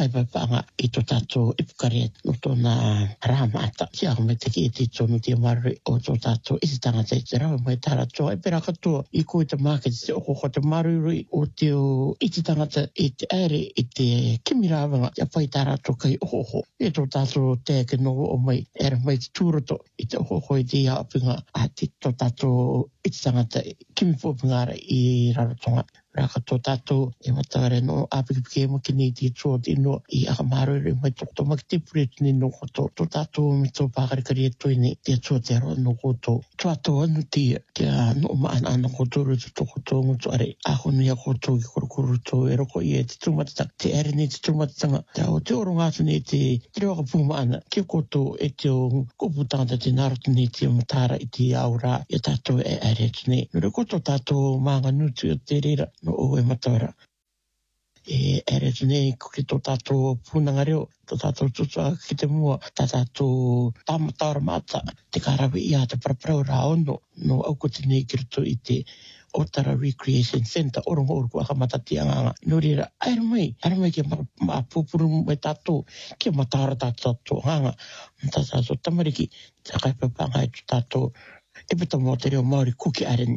akaipaipanga i tō tātou ipukare no tōna rāmata. Kia me te ki e te tonu te maru re o tō tātou isi tangata i te rawa mai tāra toa. E pera katoa i koe te market te oko ko te marurui o te o iti tangata i te aere i te kimirawanga i a pai tāra toa kai oho. E tō tātou te ke no o mai era mai te tūroto i te oho i te apinga a te tō tātou iti tangata kimipopingara i Rarotonga. Raka tō tātou e mataware no apikipike e makini i te tō tino i aka marurui mai tō tō makitipuri tini no koto. Tō tātou mi tō pākarikari e toine te tō te aroa no koto. Tō tātou anu tia kia no maana ana koto rutu tō koto ngutu are aho ni a koto ki korokoro tō e roko i e te tūmatatanga. Te ere ni te tūmatatanga. Te o te oro ngātu ni te te reo ka pūmaana. Kia koto e te o koputanga te narotu ni te matara i te aura i tātou e ere tune. Nure koto tātou maanga nutu o te rera no o e matara. E ere tune ko ki tō tātou pūnanga reo. Tō tātou tutua ki te mua. Tā tātou tāmatara mata. Te karawi i a te paraparau rā ono. No auko tene ki roto i te Otara Recreation Centre. Orongo oru kua kamatati anganga. Nōrira, aere mai. Aere mai kia ma pūpuru mai tātou. Kia matara tātou hanga. Tā tātou tamariki. Tā kaipapanga e tō tātou. E peta mō te reo Māori kuki areni.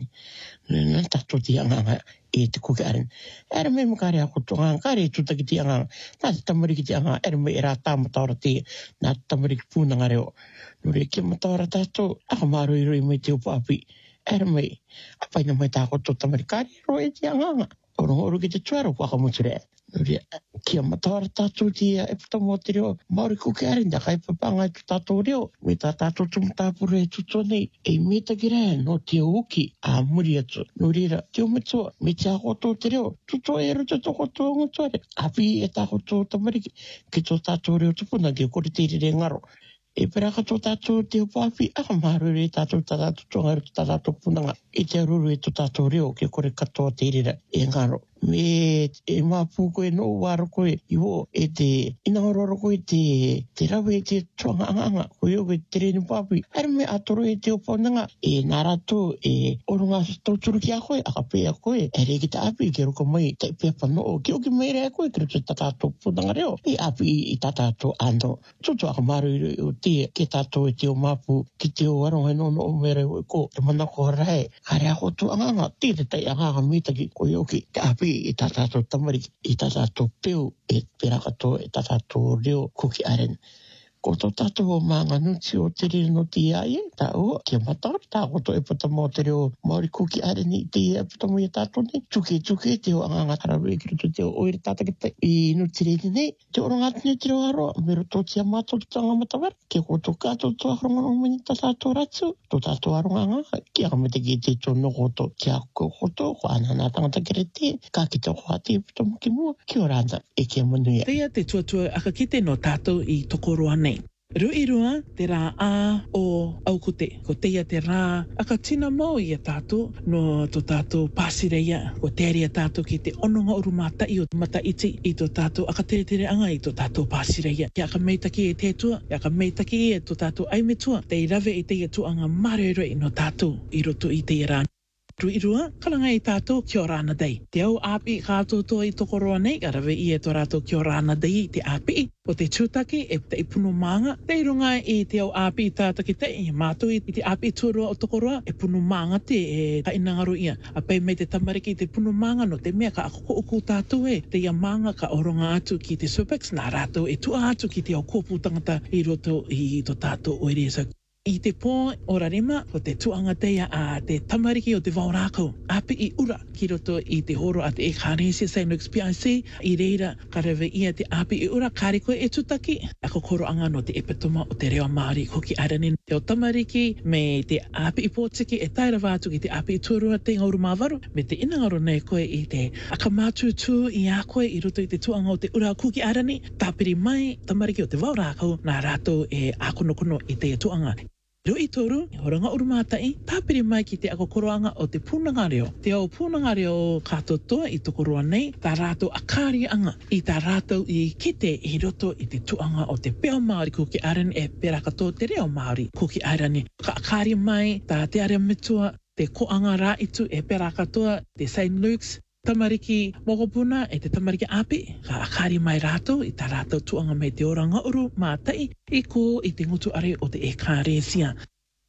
Nā tātou ti anganga e te kuki areni. Aere mai makare a koto nganga. Kare e tūtaki ti anganga. Nā te tamariki ti anganga. Aere mai e rā tāmatara te. Nā te tamariki pūnanga reo. Nōrira, kia matara tātou. Aka māro i roi mai te upa api. Ere mai, apaina mai tā koto tamarikari ro e te anganga. Orongo oru ki te tuaro waka muture. Nuri, kia matawara tātou tia e puta mō te reo. Māori kuki arinda kai papanga e tu tātou reo. Me tā tātou tumutāpuru e tuto nei. E me taki rea no te uki a muri atu. Nurira, te o metua, me te a koto te reo. Tuto e ruta to koto o ngotuare. Api e tā koto tamariki. Ki tō tātou reo tupuna ki o kore te re ngaro. E pera ka tō tātou te upapi, aka maruru e tātou tātou tonga rutu tātou punanga. E te aruru e tō tātou reo, ke kore katoa te rira e ngaro. Me e māpū koe no wāro koe i o e te inaororo koe te te rawe e te tuanga anganga. Koe o koe te renu pāpi. Ere me atoro e te upaunanga. E nārato e oronga tauturu ki a koe, aka pēa koe. Ere ki te api ke roko mai, te pēa pano o ki o ki meire a koe, kere te tātou punanga reo. E api i tātou ano. Tutu aka maruru o te ke tātou e te o māpū, ki te o aronga no no o mere o ko. Te manako rai, kare a koto anganga. Te te tai anganga mitaki koe o ki te api i tā tātou tamariki, i tā tātou peo, e pera katoa, e tā tātou reo kuki aren. Ko tō tātou o mānga nuti o te reo no te iaie, tā ua, kia matara, tā koto e puta mō te reo Māori kuki aren i te ia puta mō i tātou nei. Tuke, tuke, te o anganga tarawe ki roto te o oire tātakita i nuti rei nei. Te oro ngātini te reo aroa, me roto tia mātou te tanga matawara. Kia koto kātou tō ahronga mani tā tātou ratu, tō tātou aronga ngā. Kia kamete ki te tō no koto, kia koto, ko anana tangata kere te, kā ki te hoate i puta mō ki mua, kia orana e kia manuia. Teia te tuatua aka kite no tātou i tokoroa nei. Rui rua te rā a o aukute. Ko teia te rā aka tina mau i a tātou no tō tātou pāsireia. Ko tēri a tātou ki te ononga uru mātai o mata iti i tō tātou aka tere tere anga i tō tātou pāsireia. Ia ka meitaki e tētua, ia ka meitaki e tō tātou aimetua. Tei rave i teia tuanga mareroi no tātou i roto i teia rā. Rui rua, kalanga i tātou kia rāna dei. Te au api kātou toa i tokoroa nei, arawe i e tō rātou kia rāna dei te api. O te tūtaki e te ipunu manga, te runga i te au api i tātaki te i mātou i te api tūroa o tokoroa, e punu manga te e kainangaro ia. A pei mei te tamariki te punu manga no te mea ka akoko uku tātou e. Te ia manga ka oronga atu ki te Supex, nā rātou e tua atu ki te au kōpū tangata i roto i tō tātou oeresa. I te pō o rarima, o te tuanga teia a te tamariki o te waurākau. Api i ura ki roto i te horo a te e Kāresia Saint Luke's P I C. I reira karewe ia te api i ura kāre koe e tutaki. Ako koro anga no te epitoma o te reo Māori kuki arani. Te o tamariki me te api i pōtiki e taira wātu ki te api i tūrua te ngauru māwaru. Me te inangaro nei koe i te akamātūtū i a koe i roto i te tuanga o te ura kuki arani. Tāpiri mai tamariki o te waurākau nā rātou e ākonokono i te tuanga. Rui toru, horanga urumātai, tāpiri mai ki te akokoroanga o te pūnanga reo. Te au pūnanga reo kātou toa i tokoroa nei, tā rātou akari anga i tā rātou i kite i roto i te tuanga o te peo Māori kuki arani e pera katoa te reo Māori kuki arani. Ka akari mai, tā te are mitua, te koanga rā itu e pera katoa te Saint Luke's, tamariki mokopuna e te tamariki api, ka akari mai rātou i tā rātou tuanga mai te oranga uru mātai, i ko i te ngutu are o te e Kāresia.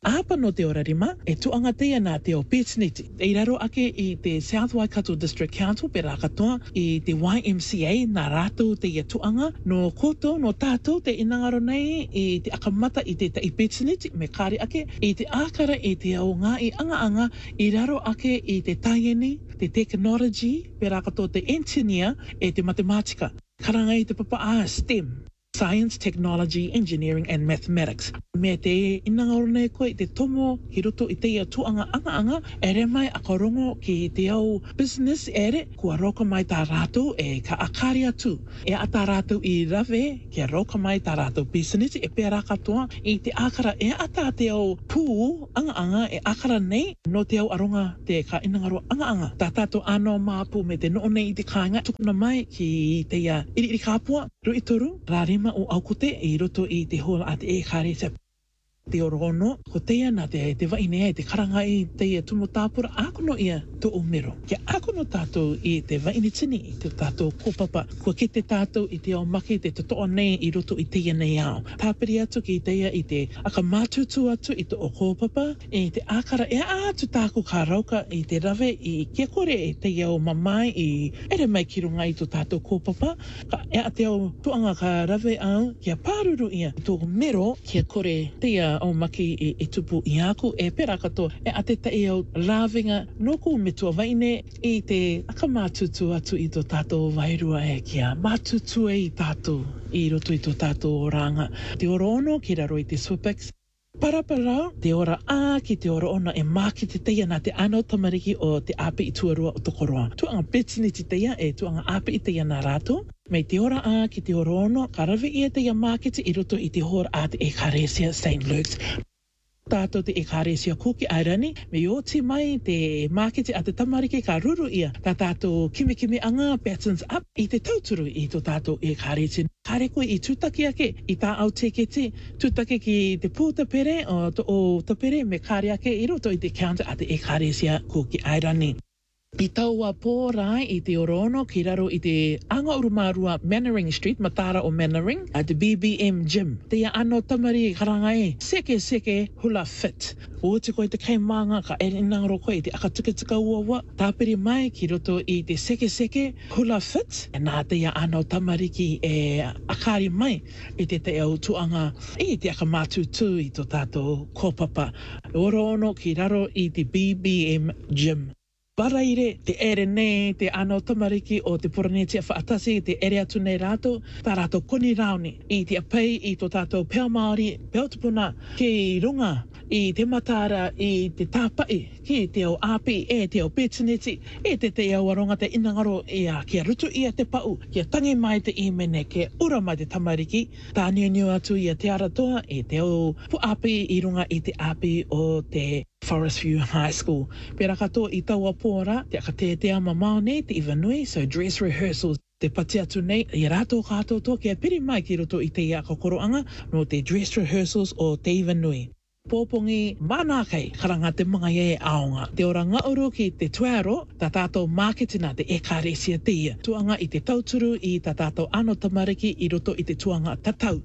Apa no te ora rima, e tuanga teia nā te o Pētiniti. E raro ake i te South Waikato District Council, pe rā katoa i te Y M C A, nā rātou teia tuanga, no koto, no tātou te inangaro nei, i te akamata i te i Pētiniti, me kāre ake, i te ākara i te au ngā i anga anga, i raro ake i te taieni, te technology, pe rā katoa te engineer, e te matematika. Karanga i te papa a STEM. Science, Technology, Engineering and Mathematics. Me te inangaro nei koe te tomo ki roto i teia tuanga anga anga, ere mai a korongo ki te au business ere, kua roka mai tā rātou e ka akari atu. E a tā rātou i rave, kia roka mai tā rātou business, e pēra katoa i te akara, e a tā te au pū anga anga, e akara nei, no te au aronga te ka inangaro anga anga. Tā tātou ano māpū me te noo nei i te kāinga, tukuna mai ki teia iri iri kāpua, rui toru, rārima o aukote i roto i te hoa a te e kāre se te orono, ko teia nā te, te wainea, te karanga i teia tumo tāpura, ākono ia to umero. Kia ākono tātou i te waini tini, i te tātou kōpapa, kua ke te tātou i te au maki, te totoa nei i roto i teia nei au. Tāpiri atu ki teia i te aka mātutu atu i te o kōpapa, i te ākara e ātu tāku kā rauka i te rave i kia kore i teia o mamai i ere mai ki runga i to tātou kōpapa, ka e a te au tuanga ka rave au, kia pāruru ia, i tō mero, kia kore teia o maki i, i tupu i aku e pera kato e a te tae au rāwinga noku me tua waine i te aka mātutu atu i tō tātou wairua e kia mātutu e i tātou i roto i tō tātou oranga. Te oro ono ki raro i te Swipex. Paraparau, te ora a ki te ora ona e māki te teia nā te ano tamariki o te ape i tuarua o Tokoroa. Tuanga Pētiniti teia e tuanga ape i teia nā rātou. Mei te ora a ki te ora ono, ka rawe ia teia mākete i roto i te hora a te Ekaresia Saint Luke's. Tātou te Ekaresia Kuki Airani, me o te mai te mākete a te tamariki ka ruru ia, tā tātou kimi kimi anga patterns up i te tauturu i tō tātou Ekaresia. Kare koe i tūtaki ake, i tā au teke te, tūtaki ki te pūtapere o, o tapere me kare ake i roto i te counter a te Ekaresia Kuki Airani. I taua pōrai i te orono ki raro i te anga urumārua Mannering Street, Matara o Mannering, a te B B M Gym. Te ia ano tamari karanga e, seke seke hula fit. O te koe te kei manga ka ere nangaro koe i te aka tuka tuka ua tāpiri mai ki roto i te seke seke hula fit. E nā te ia ano tamariki e akari mai i te te au tuanga i te aka mātutu i tō tātou kōpapa. Orono ki raro i te B B M Gym. Paraire, te ere nei, te ano tamariki o te poranetia whaatasi, te ere atu nei rātou, tā rātou koni rauni, i te apei i tō tātou pēo Māori, pēo tupuna, ki runga, i te matara, i te tāpai, ki te au api, e te au Pētiniti, e te te au aronga te inangaro, ia kia rutu ia te pau, kia tangi mai te imene, kia ura mai te tamariki, tā niu niu atu ia te aratoa, e te au pu api i runga i te api o te Forest View High School. Pera katoa i taua pōra, te aka te te ama mau nei, te iwanui, so dress rehearsals. Te pati atu nei, i rātou kātou tō kia piri mai ki roto i te ia kakoroanga, no te dress rehearsals o te iwanui. Pōpongi mānākei karanga te mga e aonga. Te ora ngauru ki te tuaro, tā tātou māketina te Ekaresia teia. Tuanga i te tauturu i tā tātou ano tamariki i roto i te tuanga tatau.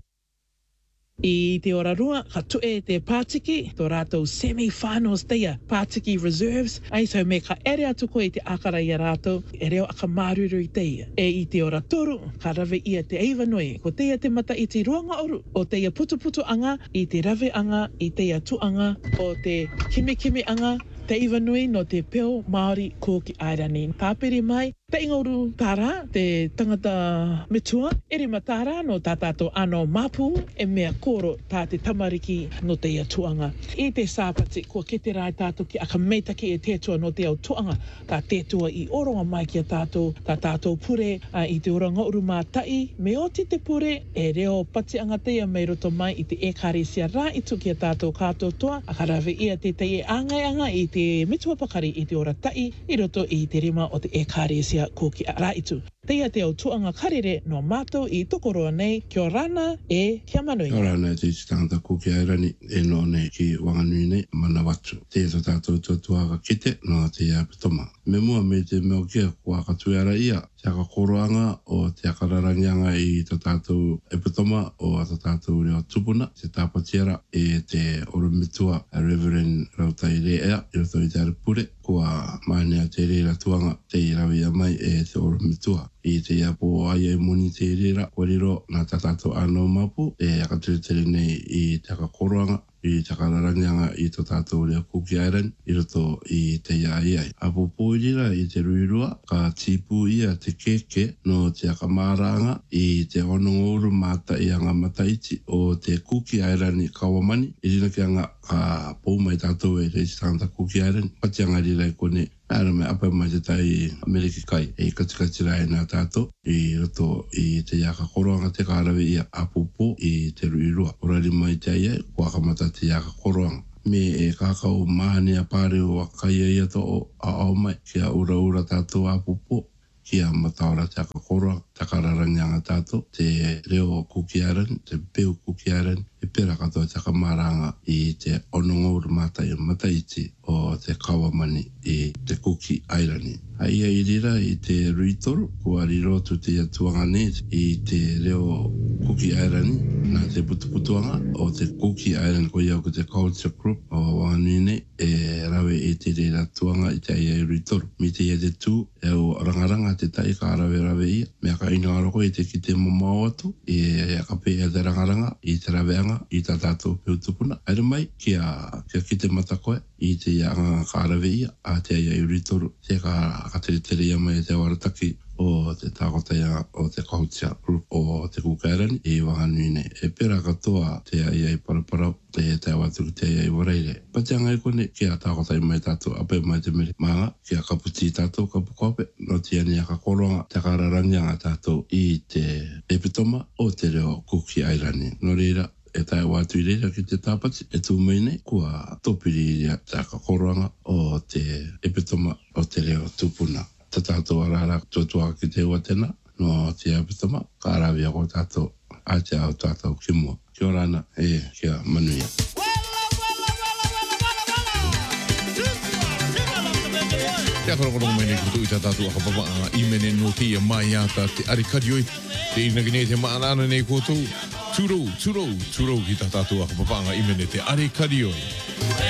I te ora rua, ka tue te pātiki, tō rātou semi-finals teia, pātiki reserves, ai so me ka ere atu koe i te akara i a rātou, e reo aka māruru i teia. E i te ora toru, ka rave ia te eiwanui, ko teia te mata i te ruanga oru, o teia putuputu anga, i te rave anga, i teia tuanga, o te kimi kimi anga, te iwanui no te peo Māori Kuki Airani. Tāpiri mai, te ingoru tāra, te tangata metua, ere matara no tā tātou ano mapu, e mea koro tā te tamariki no te ia tuanga. I te sāpati, kua ke te rai tātou ki aka meitaki e tētua no te au tuanga, tā tētua i oronga mai ki a tātou, tā tātou pure uh, i te oranga uru mātai, me oti te pure, e reo pati anga teia mei roto mai i te Ekaresia rā i tu ki a tātou kātou toa, a ka rawe ia te teie angai anga i te mitua pakari i te ora tai, i roto i te rima o te Ekaresia Kuki Raitu. Teia te au tuanga karere no mātou I tokoroa nei, kia rana e kia manui. Kia rana e te iti tangata kuki airani e no nei ki wanganui nei mana watu. Te to tātou tuatuaga kite no te ia pitoma. Me mua me te meo kia kua katuera ia. Te aka koroanga o te akararangianga I to tātou e pitoma o to tātou reo tupuna. Te tāpatiera e te oromitua a Reverend Rautai Rea I roto I te aripure. Kua maanea te reira tuanga te irawi mai e te oromitua. I te ia po ai e moni te reira wariro na tātou anō mapu e akaturiteri nei I te aka koroanga. I te kararangianga I to tātou reo kuki airan I roto I te ia iai. A popo irira I te ruirua ka tipu ia te keke no te akamāranga I te onongouru mata I anga mataiti o te kuki airani kawamani. I rina ki anga ka pou mai tātou e reisi tangata kuki airan. Pati anga rira I kone Nāra me apa mai te tai Ameriki kai e katikati rai nā tātou I roto I te iaka koroanga te kārawe ia apupo I te ruirua. Orari mai te aia kua kamata te iaka koroanga. Me e kākau mānea pāre o akaia ia to o a au mai kia ura ura tātou apupo kia mataora te aka koroanga te kararangianga tātou te reo kuki aran, te peu kuki aran e pera katoa te kamaranga I te onongouru matai mataiti o te kawamani I te kuki airani. Aia I rira I te ruitoru kua rirotu te atuanga ne I te reo kuki airani na te putuputuanga o te kuki airani ko iau ko te culture group o wanganui e rawe I te rira tuanga I te aia I ruitoru. Mi te ia te tū e o rangaranga te tai ka rawe rawe ia mea ka ina aroko I te ki te mamau atu e a ka pēia te rangaranga I te raweanga I tā tātou peutupuna. Aira mai kia, kia ki te matakoe I te ianga ka rawe ia a te aia I ruitoru te ka kateriteri ia mai te warataki o te tākotaia o te culture group o te kukairani I wanganui nei. E pera katoa te aia I paraparau te te awatuku te aia I wareire. Pati anga I kone kia tākotai mai tātou ape mai te meri maanga kia kaputi tātou kapukope no te ani aka koronga te kararangianga tātou I te epitoma o te reo kuki airani. No reira e tai watu I reira ki te tāpati e tū mei nei kua topiri iria te aka koronga o te epitoma o te reo tupuna. Ta tātou arara tuatua ki te ua tena no te apitama ka arawia ko tātou a te au tātou ki mua. Kia rana e kia manuia. Te akarokorongo mai nei kutu I tā tātou akapapa I mene no te ia mai ata te arikarioi. Te inagine te maanana nei kutu. Tūrou, tūrou, tūrou ki tā tātou akapapa I mene te arikarioi.